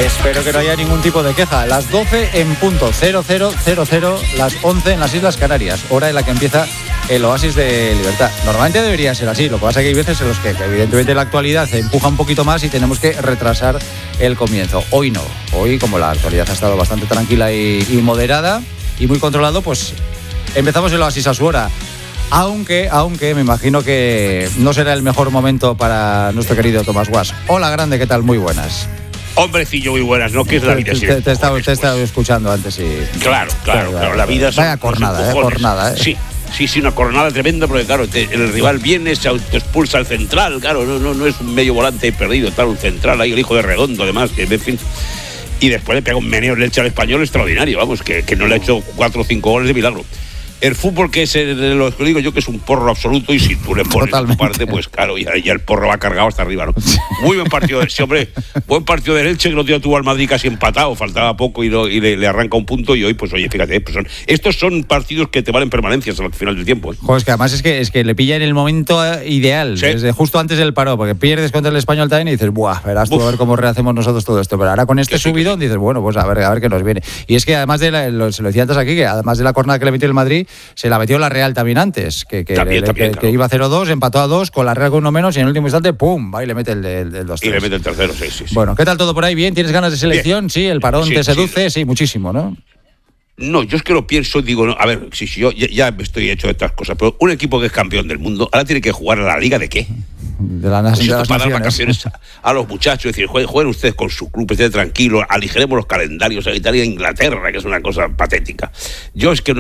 Espero que no haya ningún tipo de queja. Las 12 en punto, 0000, las 11 en las Islas Canarias, hora en la que empieza el Oasis de Libertad. Normalmente debería ser así, lo que pasa es que hay veces en los que evidentemente la actualidad se empuja un poquito más y tenemos que retrasar el comienzo. Hoy no, hoy como la actualidad ha estado bastante tranquila y moderada y muy controlado, pues empezamos el Oasis a su hora. Aunque me imagino que no será el mejor momento para nuestro querido Tomás Guas. Hola, grande, ¿qué tal? Muy buenas. Hombrecillo, muy buenas, ¿no? ¿Qué es la vida? Te he estado escuchando antes y... Claro, la vida... Vaya cornada, Sí, una cornada tremenda, porque claro, el rival viene, se autoexpulsa al central, claro, no es un medio volante ahí perdido, tal, un central ahí, el hijo de Redondo, además, que en fin... Y después le pega un meneo el Elche al Español extraordinario, vamos, que no le ha hecho 4 o 5 goles de milagro. El fútbol, que es lo que digo yo, que es un porro absoluto, y si tú le pones tu parte, pues claro, ya el porro va cargado hasta arriba, ¿no? Muy buen partido del Elche, hombre. Buen partido del Elche, que el otro día tuvo al Madrid casi empatado, faltaba poco y le arranca un punto, y hoy, pues oye, fíjate, pues estos son partidos que te valen permanencias al final del tiempo, ¿eh? Joder, es que además es que le pilla en el momento ideal, sí. Desde justo antes del paro, porque pierdes contra el Español también y dices, buah, verás tú a ver cómo rehacemos nosotros todo esto. Pero ahora con este subidón dices, bueno, pues a ver qué nos viene. Y es que además se lo decía antes aquí, que además de la jornada que le metió el Madrid, se la metió la Real también antes, que claro. Iba 0-2, empató a 2, con la Real con uno menos, y en el último instante, ¡pum!, va y le mete el 2-3. Y le mete el tercero, sí. Bueno, ¿qué tal todo por ahí? ¿Bien? ¿Tienes ganas de selección? Bien. Sí, el parón te seduce, sí, muchísimo, ¿no? No, yo es que lo pienso, digo, no, a ver, si yo ya estoy hecho de estas cosas, pero un equipo que es campeón del mundo, ahora tiene que jugar a la Liga ¿de qué? De las naciones. Para dar vacaciones a los muchachos, decir, jueguen ustedes con su club, estén tranquilos, aligeremos los calendarios, a Italia e Inglaterra, que es una cosa patética. Yo es que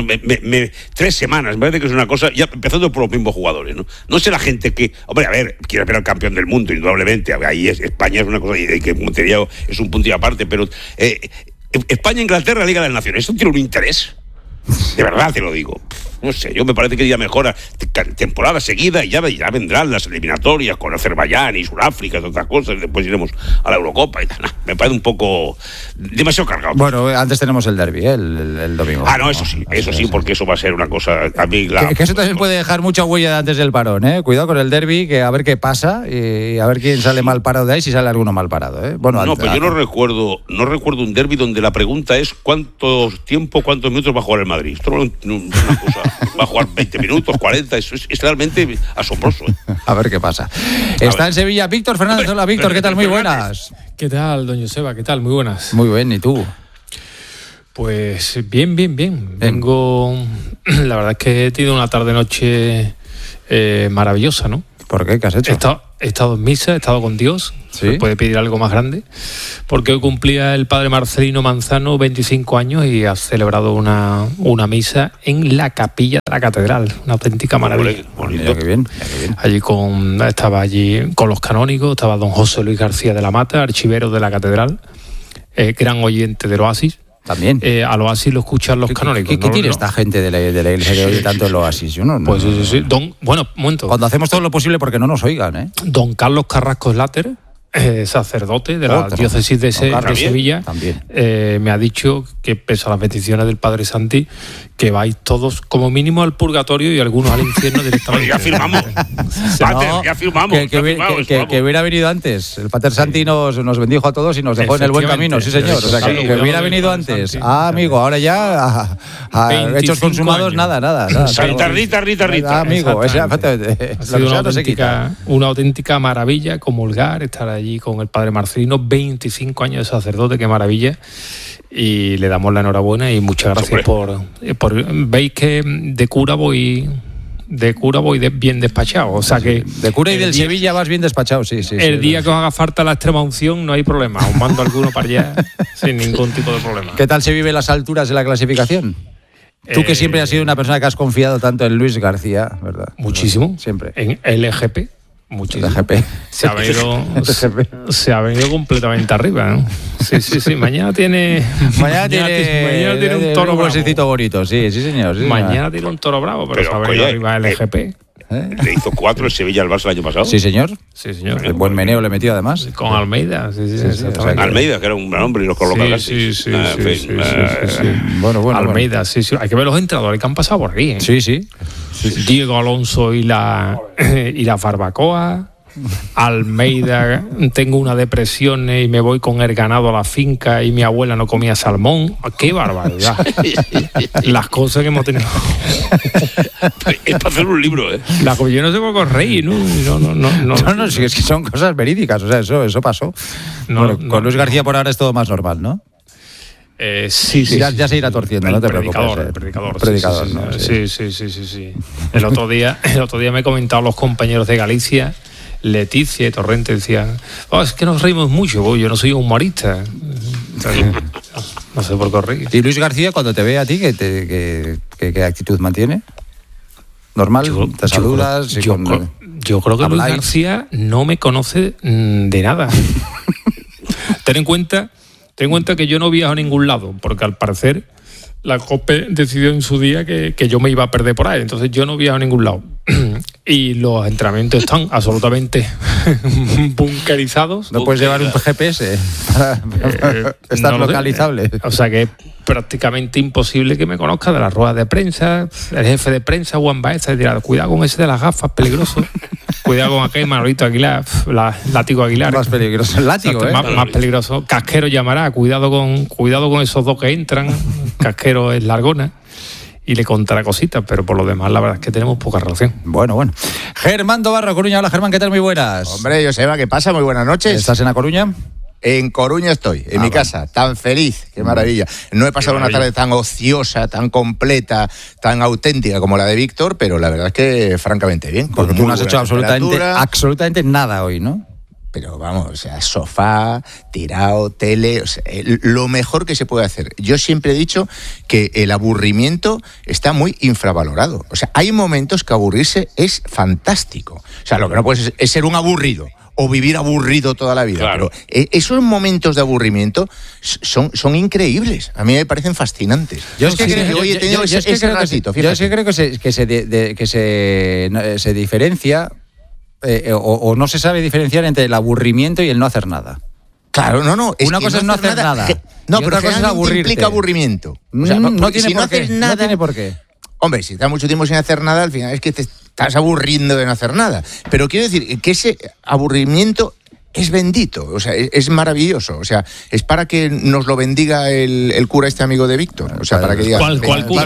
3 semanas, me parece que es una cosa, ya empezando por los mismos jugadores, ¿no? No sé la gente que, hombre, a ver, quiere ver al campeón del mundo, indudablemente, ahí España es una cosa, y que Montevideo es un punto y aparte, pero España, Inglaterra, Liga de las Naciones, ¿eso tiene un interés? De verdad te lo digo. No sé, yo me parece que ya mejora temporada seguida y ya vendrán las eliminatorias con Azerbaiyán y Sudáfrica y otras cosas. Después iremos a la Eurocopa y tal. Me parece un poco demasiado cargado. Bueno, antes tenemos el derbi, el domingo. No, eso sí, porque eso va a ser una cosa. A mí que eso también puede dejar mucha huella antes del parón, ¿eh? Cuidado con el derbi, que a ver qué pasa y a ver quién sale mal parado de ahí, si sale alguno mal parado, ¿eh? Bueno, pero yo no recuerdo un derbi donde la pregunta es cuántos minutos va a jugar el Madrid. Esto no es una cosa. Va a jugar 20 minutos, 40, eso es realmente asombroso, ¿eh? A ver qué pasa. Está en Sevilla Víctor Fernández. Hola, Víctor, ¿qué tal? Muy buenas. ¿Qué tal, don Joseba? ¿Qué tal? Muy buenas. Muy bien, ¿y tú? Pues bien. Vengo... La verdad es que he tenido una tarde-noche maravillosa, ¿no? ¿Por qué? ¿Qué has hecho? He estado en misa, he estado con Dios. ¿Sí? ¿Se puede pedir algo más grande? Porque hoy cumplía el padre Marcelino Manzano 25 años y ha celebrado una misa en la capilla de la catedral. Una auténtica maravilla. Bonito. Qué bien. Estaba allí con los canónigos, estaba don José Luis García de la Mata, archivero de la catedral, gran oyente del Oasis. También. Al Oasis lo escuchan los canónicos. ¿Qué tiene esta gente de la iglesia que oye tanto el Oasis? Yo no. Pues sí. Un momento. Cuando hacemos todo lo posible porque no nos oigan, ¿eh? Don Carlos Carrasco Slater, sacerdote de la diócesis de Sevilla, me ha dicho que, pese a las peticiones del padre Santi, que vais todos como mínimo al purgatorio y algunos al infierno directamente. Ya firmamos. Que hubiera venido antes. El padre Santi nos bendijo a todos y nos dejó en el buen camino, sí señor. O sea, que hubiera venido antes. Amigo, ahora ya hechos consumados, nada. Rita. Amigo, exactamente. Ha sido una auténtica maravilla comulgar, estar allí con el padre Marcelino, 25 años de sacerdote, qué maravilla. Y le damos la enhorabuena y muchas gracias por veis que de cura voy bien despachado, o sea que de cura y del Sevilla vas bien despachado, sí. El día que os haga falta la extrema unción no hay problema, os mando alguno para allá sin ningún tipo de problema. ¿Qué tal se vive las alturas de la clasificación? Tú que siempre has sido una persona que has confiado tanto en Luis García, ¿verdad? Muchísimo. Siempre. En LGP. Muchísimo. LGP. Se ha venido completamente arriba, ¿no? Sí. Mañana tiene un toro bravo. Un bonito, sí, señor. Mañana tiene un toro bravo, pero se ha venido arriba LGP. Le hizo 4 el Sevilla al Barça el año pasado. Sí, señor. El buen meneo le metió además. Con Almeida. Almeida, que era un gran hombre y los coloca casi. Sí. Bueno. Almeida, sí. Hay que ver los entrenadores que han pasado por aquí, ¿eh? Sí. Diego Alonso y la barbacoa. Almeida, tengo una depresión y me voy con el ganado a la finca y mi abuela no comía salmón. ¡Qué barbaridad! Las cosas que hemos tenido. Es para hacer un libro, ¿eh? Yo no sé por qué reír, ¿no? No, sí, es que son cosas verídicas, o sea, eso pasó. Con Luis García por ahora es todo más normal, ¿no? Sí. Ya se irá torciendo, no te preocupes. El predicador, sí. El otro día me he comentado los compañeros de Galicia, Leticia y Torrente, decían, es que nos reímos mucho, yo no soy humorista. No sé por qué reír. ¿Y Luis García, cuando te ve a ti, qué actitud mantiene? ¿Normal? ¿Te saludas? Yo creo que Luis García no me conoce de nada. Ten en cuenta que yo no viajo a ningún lado, porque al parecer la COPE decidió en su día que yo me iba a perder por ahí, entonces yo no viajo a ningún lado. Y los entrenamientos están absolutamente bunkerizados. ¿No puedes llevar un GPS para estar localizable? O sea que es prácticamente imposible que me conozca de las ruedas de prensa. El jefe de prensa, Juan Baez, dirá, cuidado con ese de las gafas, peligroso. Cuidado con aquel Manolito Aguilar, Látigo Aguilar. Más peligroso el látigo, más peligroso. Casquero llamará, cuidado con esos dos que entran. Casquero es Largona. Y le contará cositas, pero por lo demás la verdad es que tenemos poca relación. Bueno. Germán Dobarro, Coruña. Hola, Germán, ¿qué tal? Muy buenas. Hombre, Joseba, ¿qué pasa? Muy buenas noches. ¿Estás en A Coruña? En Coruña estoy, en mi casa, tan feliz, qué maravilla. No he pasado una tarde tan ociosa, tan completa, tan auténtica como la de Víctor, pero la verdad es que francamente bien. Porque tú no has hecho absolutamente nada hoy, ¿no? Pero vamos, o sea, sofá, tirado, tele, o sea, lo mejor que se puede hacer. Yo siempre he dicho que el aburrimiento está muy infravalorado. O sea, hay momentos que aburrirse es fantástico. O sea, lo que no puedes es ser un aburrido o vivir aburrido toda la vida. Claro. Pero esos momentos de aburrimiento son increíbles. A mí me parecen fascinantes. Yo es que hoy he tenido ese ratito, fíjate. Yo es que creo que se diferencia o no se sabe diferenciar entre el aburrimiento y el no hacer nada. Claro, no. Una cosa es no hacer nada. No, pero otra cosa es aburrirte. Implica aburrimiento. O sea, no tiene por qué. Nada, no tiene por qué. Hombre, si estás mucho tiempo sin hacer nada, al final es que te estás aburriendo de no hacer nada. Pero quiero decir que ese aburrimiento es bendito, o sea, es maravilloso. O sea, es para que nos lo bendiga el cura este amigo de Víctor. O sea, para que diga... ¿Cuál cura?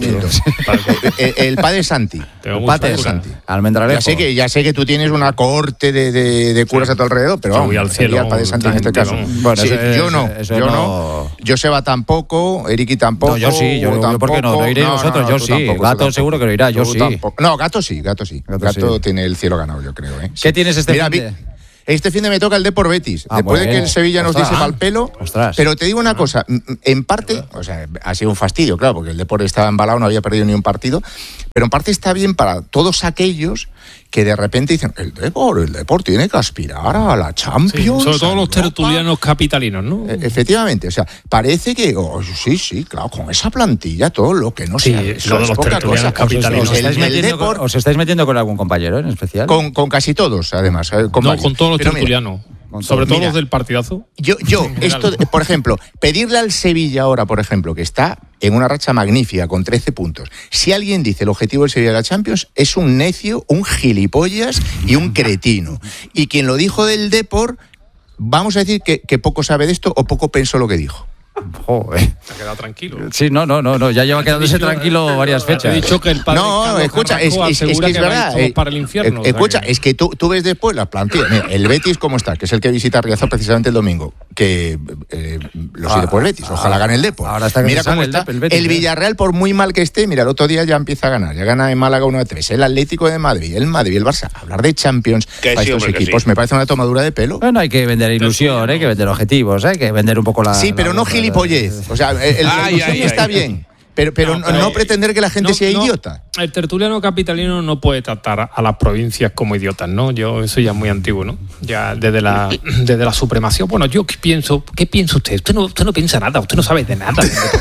El padre Santi. El padre Santi. Almendralejo. Ya sé que tú tienes una cohorte de curas a tu alrededor, pero vamos, voy al cielo, el padre Santi en este caso. Bueno, sí, yo no. Joseba tampoco, Eriki tampoco. No, yo sí, yo ¿por qué no? ¿No iréis vosotros? Yo sí. Tampoco, Gato seguro que lo irá, yo sí. Tampoco. No, Gato sí. Gato tiene el cielo ganado, yo creo. ¿Qué tienes este fin de...? Este fin de me toca el Depor Betis. Después de que el Sevilla nos diese mal pelo. Pero te digo una cosa, en parte, o sea, ha sido un fastidio, claro, porque el Depor estaba embalado, no había perdido ni un partido, pero en parte está bien para todos aquellos que de repente dicen, el Depor tiene que aspirar a la Champions. Sí, sobre todo los tertulianos capitalinos, ¿no? Efectivamente, o sea, parece que, sí, claro, con esa plantilla, todo lo que no sea. Todos los tertulianos capitalinos. ¿Os estáis metiendo con algún compañero en especial? Con casi todos, además. Con todos los tertulianos. Sobre todo los del partidazo. Yo esto, por ejemplo, pedirle al Sevilla ahora, por ejemplo, que está en una racha magnífica con 13 puntos. Si alguien dice el objetivo del Sevilla de la Champions, es un necio, un gilipollas y un cretino. Y quien lo dijo del Depor, vamos a decir que poco sabe de esto o poco pensó lo que dijo. Joder. Se ha quedado tranquilo. Sí, no, ya lleva quedándose tranquilo varias fechas. He dicho que el padre escucha, es verdad. Para el infierno. Escucha, es que tú ves después las plantillas. Mira, el Betis, ¿cómo está? Que es el que visita Riazor precisamente el domingo. Que lo sigue por el Betis. Ojalá gane el Depor. Ahora está mira cómo está. El Villarreal, por muy mal que esté, mira, el otro día ya empieza a ganar. Ya gana en Málaga 1-3. El Atlético de Madrid, el Barça. Hablar de Champions a estos equipos me parece una tomadura de pelo. Bueno, hay que vender ilusión, hay que vender objetivos, hay que vender un poco la... Sí, pero no gilipollez. O sea, la ilusión está bien. Pero no pretender que la gente sea idiota. El tertuliano capitalino no puede tratar a las provincias como idiotas, ¿no? Eso ya es muy antiguo, ¿no? Ya desde la supremacía. Bueno, ¿qué piensa usted? Usted no piensa nada, usted no sabe de nada.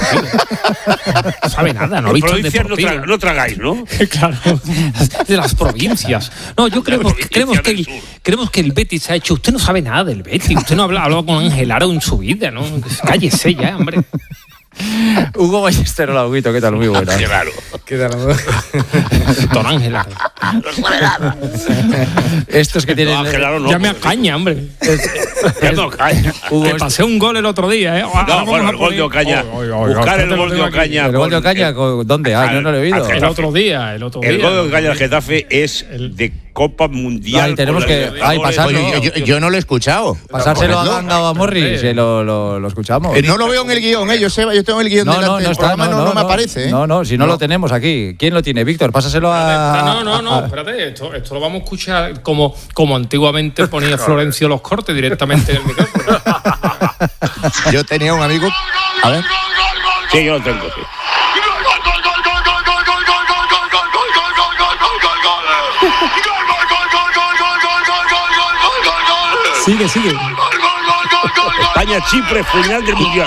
No sabe nada, no ha visto el deportivo. No tragáis, ¿no? Claro, de las provincias. No, creemos que el Betis ha hecho... Usted no sabe nada del Betis, usted no ha hablado con Ángel Aro en su vida, ¿no? Cállese ya, hombre. Hugo Ballester, hola, Huguito, ¿qué tal? Muy buena. Qué raro. ¿Qué tal? Don Ángel. Estos que tienen... No, Ángel, no, Ya me acaña, hombre. Ya no caña. Hugo, Que pasé un gol el otro día, ¿eh? No, bueno, el gol de Ocaña. Buscar el gol de Ocaña. ¿El gol de Ocaña? ¿Dónde? Ah, no lo he oído. El otro día. El gol de Ocaña del Getafe es de Copa Mundial. Ay, tenemos que- ay, pasarlo. Yo no lo he escuchado. Pasárselo a Ponedlo. Ganga o a Morris, lo escuchamos. No lo veo en el guión, yo tengo el guión delante del programa, no me aparece. No, si no lo tenemos aquí. ¿Quién lo tiene? Víctor, pásaselo a... No, espérate, esto lo vamos a escuchar como antiguamente ponía Florencio los cortes directamente en el micrófono. Yo tenía un amigo. A ver. Sí, yo lo tengo, sí. Sigue. España-Chipre, final del Mundial.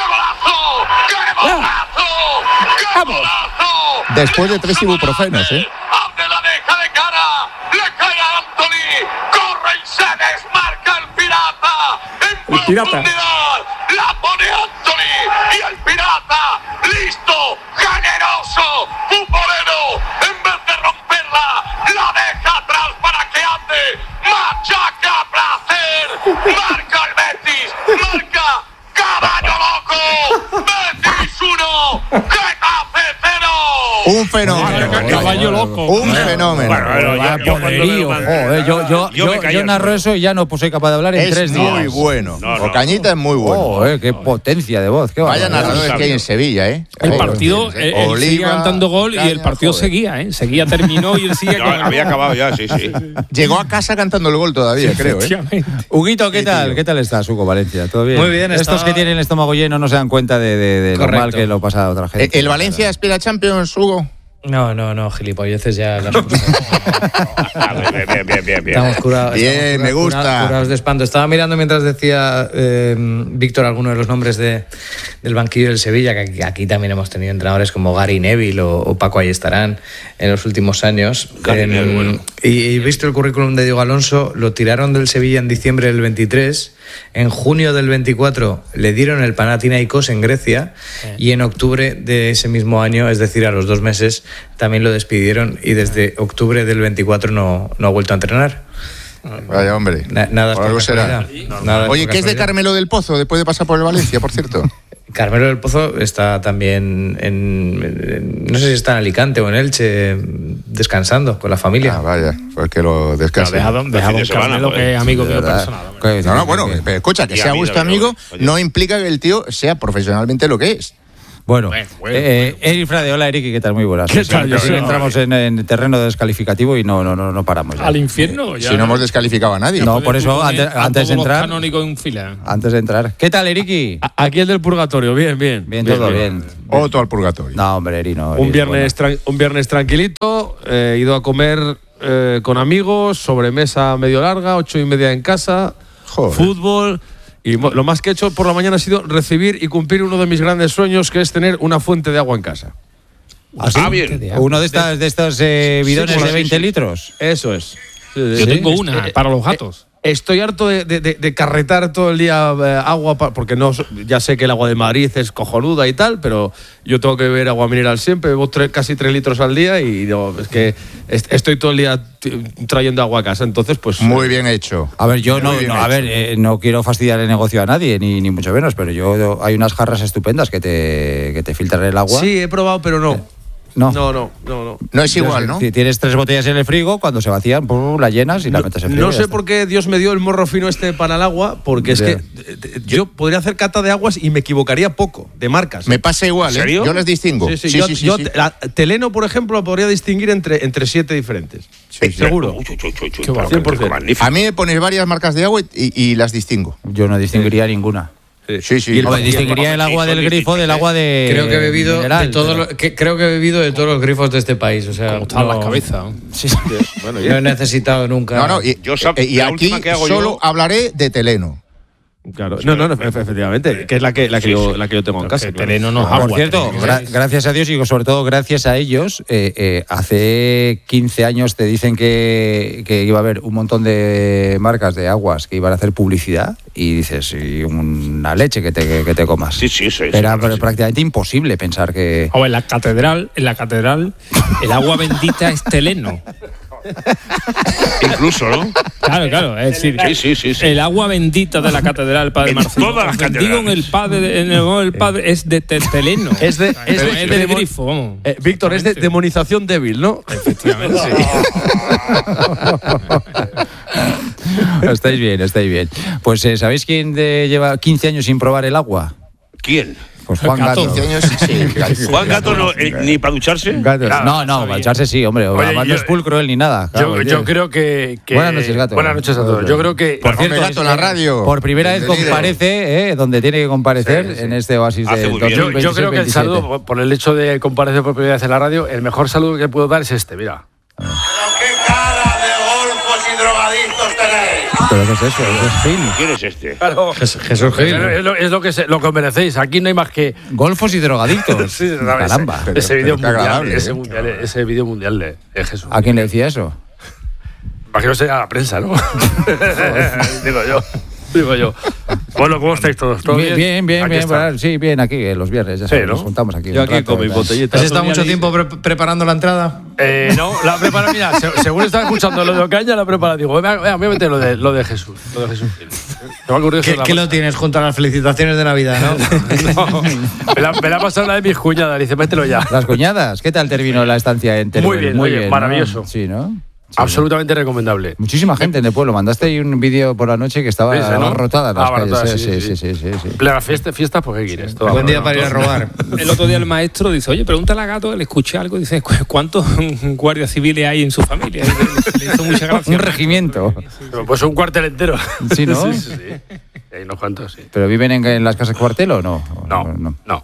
¡Vamos! Después de 3 ibuprofenos, ¿eh? ¡Abre la deja de cara! ¡Le cae a Anthony! ¡Corre y se desmarca el pirata! ¡En profundidad! ¡La pone Anthony! ¡Y el pirata! ¡Listo! ¡Generoso! ¡Futbolero! En vez de romperla, la deja atrás para que ande. ¡Machaca placer! ¡Marca el Betis! ¡Marca Caballo Loco! ¡Betis 1! ¡Getafe 0! Un fenómeno. Caballo loco. Un fenómeno. Bueno, yo cuando Poderío, me joder, yo narro eso y ya no soy capaz de hablar en 3 Es días. muy bueno. No. Ocañita es muy bueno. Joder, qué potencia de voz. Qué Vaya barbaridad. narradores que hay en Sevilla, ¿eh? El partido, él Oliva, seguía cantando gol y el Caña, partido joder. seguía, ¿eh? Seguía, terminó y él sigue. No, había acabado ya, sí. Llegó a casa cantando el gol todavía, creo, ¿eh? Efectivamente. Huguito, ¿qué Sí, tal? tío. ¿Qué tal estás, Hugo Valencia? ¿Todo bien? Muy bien, Estos estaba- que tienen el estómago lleno no se dan cuenta de lo Correcto. mal que lo pasa a otra gente. ¿El Valencia aspira a Champions, Hugo? No, gilipolleces ya las hemos Bien. Estamos curados. Bien, estamos me gusta. Curados de espanto. Estaba mirando mientras decía Víctor algunos de los nombres del banquillo del Sevilla, que aquí también hemos tenido entrenadores como Gary Neville o Paco Ayestarán en los últimos años. Gary Neville, bueno. Y visto el currículum de Diego Alonso, lo tiraron del Sevilla en diciembre del 23, en junio del 24 le dieron el Panathinaikos en Grecia y en octubre de ese mismo año, es decir, a los 2 meses, también lo despidieron y desde octubre del 24 no ha vuelto a entrenar. Vaya, hombre. Nada es Por por algo será. casualidad. Nada Oye, por ¿qué es de casualidad. Carmelo del Pozo después de pasar por el Valencia, por cierto? Carmelo del Pozo está también no sé si está en Alicante o en Elche, descansando con la familia. Ah, vaya, pues que lo descanse. Deja fin de Don semana, Carmelo, joder. que es amigo De mío verdad. personal. hombre. ¿Qué? No, bueno, pero escucha, que Y a sea mí vuestro también, amigo oye. no implica que el tío sea profesionalmente lo que es. Bueno, Bueno. Eric Frade, hola Eric, ¿qué tal? Muy buenas. ¿Qué tal? Sí, entramos en terreno descalificativo y no paramos ya. Al infierno. Ya Si no hemos descalificado a nadie. No, por eso, Poner a antes de todos los entrar... canónicos en fila. Antes de entrar. ¿Qué tal, Eriki? Aquí el del purgatorio, bien. Bien, todo bien. Otro al purgatorio. No, hombre, Eri, no. Un Eri, viernes tranquilito, he ido a comer con amigos, sobremesa medio larga, 8:30 en casa, Joder. fútbol. Y lo más que he hecho por la mañana ha sido recibir y cumplir uno de mis grandes sueños, que es tener una fuente de agua en casa. Bien. Uno de estos bidones de 20 litros. Eso es. Yo tengo una para los gatos. Estoy harto de carretar todo el día agua, porque ya sé que el agua de Madrid es cojonuda y tal, pero yo tengo que beber agua mineral siempre, bebo casi 3 litros al día y digo, es que estoy todo el día trayendo agua a casa, entonces pues... Muy bien hecho. A ver, yo Muy bien hecho. no quiero fastidiar el negocio a nadie, ni mucho menos, pero yo hay unas jarras estupendas que te filtran el agua. Sí, he probado, pero no. No. No. No es igual, ¿no? Si tienes 3 botellas en el frigo, cuando se vacían, la llenas y la metes en frigo. No y ya sé está. por qué Dios me dio el morro fino este para el agua, porque es Ya. que yo podría hacer cata de aguas y me equivocaría poco, de marcas. Me pasa igual, ¿En serio? ¿eh? Yo las distingo. Sí. Yo Teleno, por ejemplo, podría distinguir entre 7 diferentes. Seguro. 100%. Magnífico. A mí me pones varias marcas de agua y las distingo. Yo no distinguiría ninguna. Sí. Y el- Hombre, distinguiría el agua del grifo del agua de. Creo que he bebido mineral, de todos pero- creo que he bebido de todos los grifos de este país, o sea, Como están las cabezas. Sí. no he necesitado nunca. No, y Yo aquí la última que hago solo yo- hablaré de Teleno. Claro. No, efectivamente, que es la que yo tengo en casa. Teleno no es agua. Por cierto, gracias a Dios y sobre todo gracias a ellos, hace 15 años te dicen que iba a haber un montón de marcas de aguas que iban a hacer publicidad y dices, y una leche que te comas. Sí. Era prácticamente imposible pensar que... O en la catedral, el agua bendita es teleno. Incluso, ¿no? Claro, es decir, sí. el agua bendita de la catedral, Padre En Marcelo. todas las catedrales. Digo en el Padre es de teleno. Es de grifo, vamos. Víctor, es de demonización débil, ¿no? Efectivamente. Estáis bien. Pues ¿sabéis quién lleva 15 años sin probar el agua? ¿Quién? Pues Juan Gato. 15 años, sí. Juan Gato no, ni para ducharse. No, para echarse sí, hombre. Además no es pulcro él ni nada. Yo creo que... Buenas noches, Gato. Buenas noches a todos. Yo creo que... Por cierto, Gato en la radio. Por primera vez Bienvenido. comparece, donde tiene que comparecer en este oasis Hace de muy bien. 2026-27. Yo creo que el saludo, por el hecho de comparecer por primera vez en la radio, el mejor saludo que puedo dar es este, mira. ¿Pero qué cara de golfos y drogadictos tenéis? ¿Pero qué es eso? ¿Es Gil? ¿Quién es este? Claro, Jesús Gil. es lo que merecéis. Aquí no hay más que... Golfos y drogadictos. Sí, Caramba. Ese vídeo pero qué agradable, mundial, ese vídeo mundial de Jesús. ¿A quién le decía eso? Imagino sea a la prensa, ¿no? Digo yo. Bueno, ¿cómo estáis todos? ¿Todo bien? Bien. Aquí está. Sí, bien, aquí los viernes. Ya sabes, ¿no? Nos juntamos aquí. Yo un aquí rato, con mis tal. botellitas. ¿Has estado mucho tiempo preparando la entrada? No, la prepara, mira, según estaba escuchando lo de Ocaña, la prepara, digo, voy a meter lo de Jesús. Lo de Jesús Gil. Me ha ocurrido ¿Qué lo tienes junto a las felicitaciones de Navidad, no? No, me la ha pasado una de mis cuñadas, dice, mételo ya. Las cuñadas, ¿qué tal terminó la estancia en Teruel? Muy bien, ¿no? maravilloso. Sí, ¿no? Sí, Absolutamente recomendable. muchísima gente en el pueblo. Mandaste ahí un vídeo por la noche que estaba ¿Sí, no? abarrotada las calles. Abarrotada, Sí. Plena fiesta, pues ¿qué quieres? Todo Buen día abarrotado. para ir a robar. El otro día el maestro dice, oye, pregúntale a Gato, le escuché algo, dice, ¿cuántos guardias civiles hay en su familia? Le hizo mucha gracia. Un regimiento. Pues un cuartel entero. Sí, ¿no? Sí. Hay unos cuantos, sí. ¿Pero viven en las casas cuartel o no? No.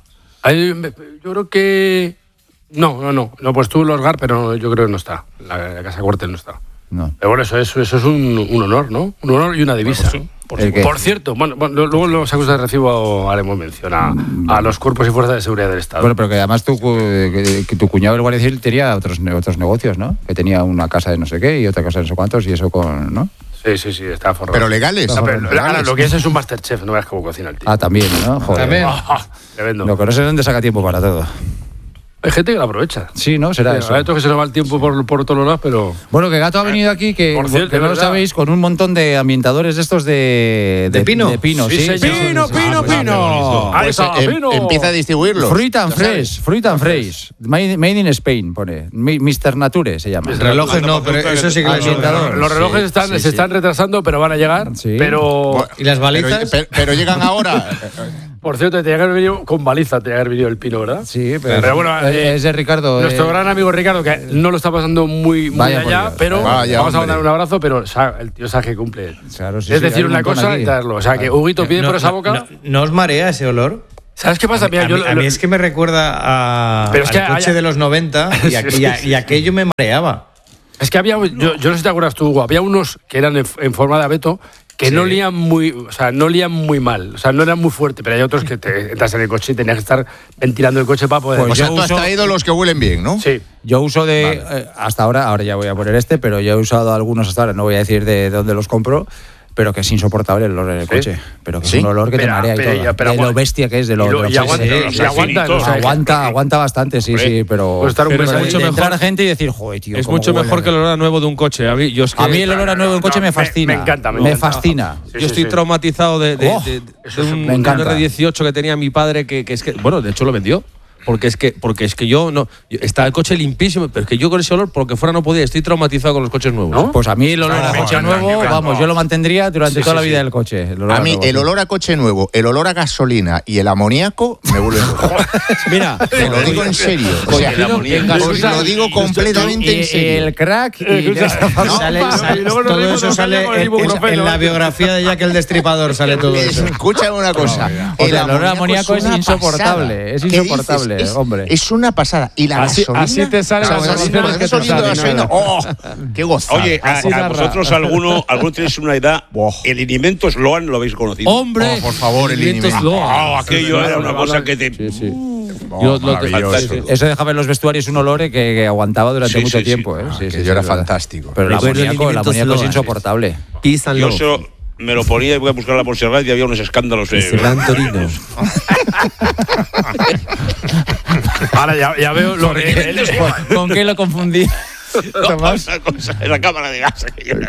Yo creo que... No, pues tú los GAR, pero yo creo que no está. La casa cuartel no está. No. Pero bueno, eso es un honor, ¿no? Un honor y una divisa. ¿El qué? Por cierto, bueno, luego los acusados de recibo haremos mención a los cuerpos y fuerzas de seguridad del Estado. Bueno, pero que además tu cuñado, el guardia civil, tenía otros negocios, ¿no? Que tenía una casa de no sé qué y otra casa de no sé cuántos y eso con... ¿no? Sí, está forrado. Pero legales. Ahora, lo que es un Masterchef, no veas cómo cocina el tío. Ah, también, ¿no? Joder. También. Tremendo. Lo que no sé dónde saca tiempo para todo. Hay gente que lo aprovecha. Sí, ¿no? Será eso. Hay otros que se nos va el tiempo por todos lados, pero... Bueno, que Gato ha venido aquí, que, Por cierto, que no lo ¿verdad? sabéis, con un montón de ambientadores de estos de pino? De pino, Sí, sí. señor. Pino. Ahí está, Pino. Empieza a distribuirlos. Fruit and Fresh. Made in Spain, pone. Mr. Nature se llama. Relojes no, pero eso sí que les Ambientador. Los relojes Sí, se están retrasando, pero van a llegar. Sí. Pero, ¿Y las balizas? Pero llegan ahora. por cierto, tenía que haber venido con baliza, tenía que haber venido el Pino, ¿verdad? Sí, Pero bueno, es de Ricardo. Nuestro gran amigo Ricardo, que no lo está pasando muy Vaya por allá, Dios. pero Vaya, vamos a hombre. mandar un abrazo, pero el tío sabe que cumple. Claro, sí, Es sí, decir, hay un una montón cosa aquí. y darlo. O sea, que Huguito pide por esa boca. ¿No os marea ese olor? ¿Sabes qué pasa? Mira, A mí es que me recuerda Pero es que al coche de los 90 y aquello me mareaba. Es que había, yo no sé si te acuerdas tú, Hugo, había unos que eran en forma de abeto que no olían muy mal, o sea, no eran muy fuertes, pero hay otros que te entras en el coche y tenías que estar ventilando el coche para poder... Pues O sea, yo tú has uso- traído los que huelen bien, ¿no? Sí. Yo uso hasta ahora ya voy a poner pero yo he usado algunos hasta ahora, no voy a decir de dónde los compro, pero que es insoportable el olor en el coche. Pero que es un olor que te marea y todo. De lo bestia que es, de lo y aguanta, sí, y aguanta, o sea, aguanta bastante, sí, pero... Puede estar un pero mes de mucho entrar mejor. gente y decir, joder, tío, Es cómo mucho huele". mejor que el olor a nuevo de un coche. A mí el olor a nuevo de un coche me fascina. me encanta, Me fascina. Sí, Yo estoy traumatizado de un me encanta. R18 que tenía mi padre que es que, bueno, de hecho lo vendió. Porque es que yo no. Está el coche limpísimo, pero es que yo con ese olor, por lo que fuera, no podía. Estoy traumatizado con los coches nuevos. ¿No? Pues a mí el olor a coche nuevo, vamos, yo lo mantendría durante toda la vida del coche. A mí el olor a coche nuevo, el olor a gasolina y el amoníaco me vuelven loco. Mira, Te lo digo en serio. O sea, os lo digo completamente en serio. el crack y Todo eso sale en la biografía de Jack el Destripador, sale todo eso. Escúchame una cosa. O sea, el olor a amoníaco es una insoportable, pasada. es ¿Qué insoportable. increíble, hombre. Es una pasada. Y la gasolina. Así te salen las gasolina. que te Gasolina. ¡Oh! ¡Qué gozada! Oye, a vosotros alguno tenéis una edad. El Inimento Sloan lo habéis conocido. ¡Hombre! Por favor, el Inimento. Aquello era una cosa que te. Sí. Fantástico. Eso dejaba en los vestuarios un olor que aguantaba durante mucho tiempo. Yo era fantástico. Pero el amoníaco es insoportable. Yo me lo ponía y voy a buscar la Montserrat y había unos escándalos. Torino. Ahora ya veo lo que. ¿Con qué lo confundí? Una cosa, en la cámara de gas.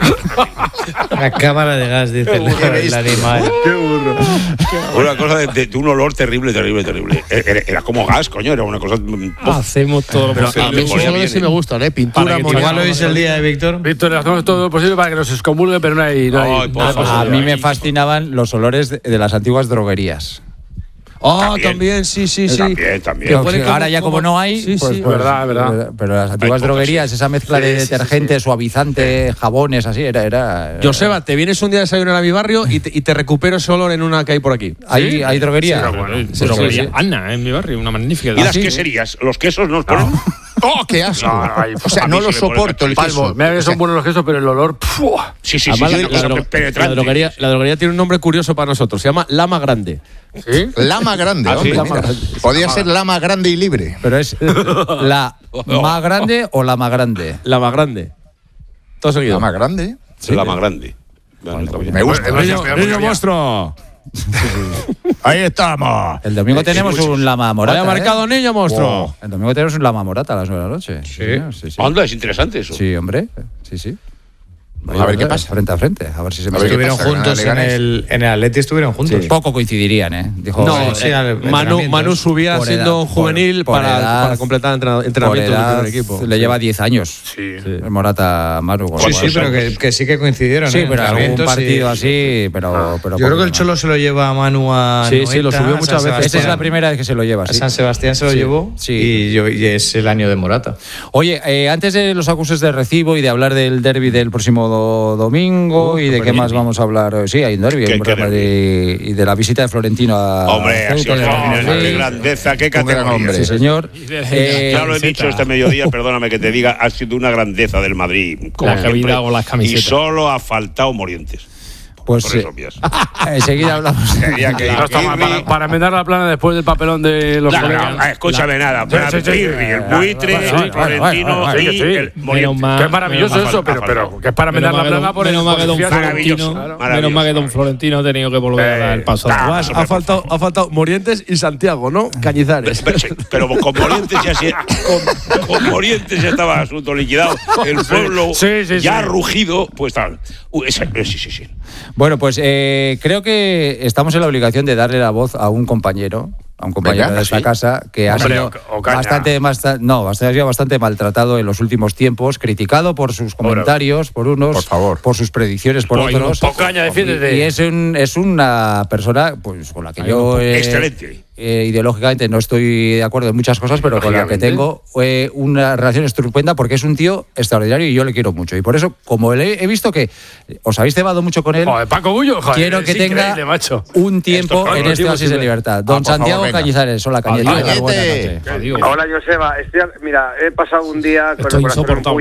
La cámara de gas, dice el animal. ¡Qué burro! Una cosa de un olor terrible. Era como gas, coño, era una cosa. Hacemos todo lo Pero posible. a mí esos olores sí me gustan, pintura, Igual hoy es el día de Víctor. Víctor, hacemos todo lo posible para que nos excomulgue, pero no hay Ay, por nada favor. A posible. mí me fascinaban los olores de las antiguas droguerías. También, sí. También. Que ahora ya como no hay, Sí, pues, sí. Verdad. Pero las antiguas pocas, droguerías, esa mezcla de detergente, suavizante, jabones, así, era Joseba, te vienes un día a desayunar a mi barrio y te recupero ese olor en una que hay por aquí. ¿Hay droguería? Sí, droguería. Ana, en mi barrio, una magnífica. ¿Y las queserías? ¿Los quesos nos ponen? ¡Oh, qué asco! O sea, no lo soporto el queso. Mira que son buenos los quesos, pero el olor. ¡pua! Sí. Además, una cosa penetrante. la droguería tiene un nombre curioso para nosotros. Se llama Lama Grande. ¿Sí? Lama grande, Ah, sí, hombre. lama Mira. Podía ser lama grande y libre. ¿Pero es la más grande o la más grande? Lama Grande. Todo seguido. Lama grande. La más grande. Me gusta. Niño monstruo. Ahí estamos. El domingo tenemos un lama morata. Vaya marcado, niño monstruo. El domingo tenemos un lama morata a las 9 de la noche. Sí. Anda, es interesante eso. Sí, hombre. Sí. A ver qué pasa. Frente a frente. A ver si se me A ver qué Estuvieron pasa, juntos en Leganés. el Atleti, estuvieron juntos. Poco coincidirían, ¿eh? Dijo, No, sí, al Manu entrenamientos. subía Por siendo edad, juvenil por para edad, completar entrenamientos por del edad, primer equipo. le lleva 10 años. Sí. El Morata Manu. con Sí, lo cual- pero que sí que coincidieron. Sí, pero algún Entrenamientos partido y- así, pero Yo creo que el Cholo se lo lleva a Manu a. Sí, lo Noeta, subió a muchas San veces. Esta es la Sebastián. primera vez que se lo lleva, A sí. San Sebastián se lo llevó sí. y es el año de Morata. Oye, antes de los acuses de recibo y de hablar del derbi del próximo domingo y de qué más vamos a hablar. Sí, hay un derbi, ¿Qué derbi? y de la visita de Florentino a Hombre, ha sido qué grandeza, qué Un gran categoría. hombre. Sí, señor. Ya lo he dicho este mediodía, perdóname que te diga, ha sido una grandeza del Madrid. Como La siempre, cabida o las camisetas. y solo ha faltado Morientes. Pues Por eso, vías. enseguida hablamos. Tenía que ir No está mal, Pirri. para enmendar la plana después del papelón de los Claro, colegas. escúchame nada. Pirri, el buitre, el Florentino Sí, y sí. el Morientes. Que es maravilloso eso, pero que es para enmendar la plana por el menos mal que Don confianza. Maravilloso, Florentino, maravilloso. menos mal que Don Florentino ha tenido que volver a dar el paso. Además, ha faltado Morientes y Santiago, ¿no? Cañizares. Pero con Morientes con Morientes ya estaba el asunto liquidado. El pueblo Sí. ya rugido, pues tal. Sí. Bueno, pues creo que estamos en la obligación de darle la voz a un compañero Venga, de esta ¿sí? casa que ha Hombre, sido Ocaña. bastante maltratado en los últimos tiempos, criticado por sus comentarios, por unos, Por favor. por sus predicciones, por otros. Ocaña, defiéndete. Y es una persona pues con la que yo Excelente. ideológicamente no estoy de acuerdo en muchas cosas, pero con la que tengo una relación estupenda porque es un tío extraordinario y yo le quiero mucho. Y por eso, como he visto que os habéis cebado mucho con él, Joder, Paco Bullo, joder, quiero es que tenga increíble, macho. un tiempo Esto, en este tío, oasis de libertad. Don por favor, Santiago venga. Cañizares, hola Cañizares. Cañete. Buenas noches. Adiós. Hola Joseba, mira, he pasado un día con Esto el es corazón insoportable.